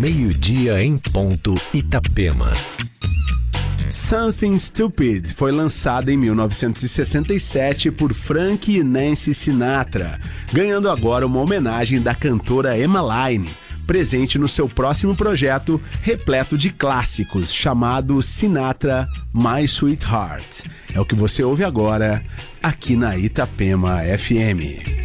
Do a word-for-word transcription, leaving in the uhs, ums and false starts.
meio-dia em ponto, Itapema. Something Stupid foi lançada em mil novecentos e sessenta e sete por Frank e Nancy Sinatra, ganhando agora uma homenagem da cantora Emmeline, presente no seu próximo projeto repleto de clássicos, chamado Sinatra My Sweetheart. É o que você ouve agora aqui na Itapema F M.